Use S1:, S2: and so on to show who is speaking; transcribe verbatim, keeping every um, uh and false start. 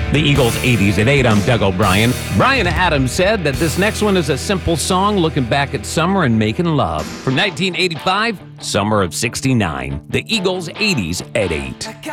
S1: The Eagles' eighties at eight, I'm Doug O'Brien. Bryan Adams said that this next one is a simple song looking back at summer and making love. From nineteen eighty-five, Summer of sixty-nine. The Eagles' eighties at eight.